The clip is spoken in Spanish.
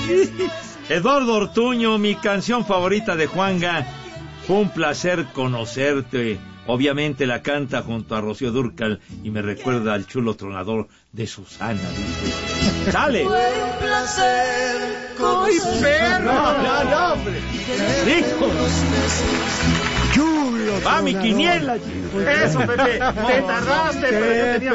Eduardo Ortuño, mi canción favorita de Juanga. Fue un placer conocerte. Obviamente la canta junto a Rocío Dúrcal y me recuerda al chulo tronador de Susana, dice. ¡Sale! Fue un placer. ¡Ay, perro! No, hombre. ¡Hijo! Chulo. ¡Va mi quiniela! Eso, Pepe. Te tardaste, pero yo tenía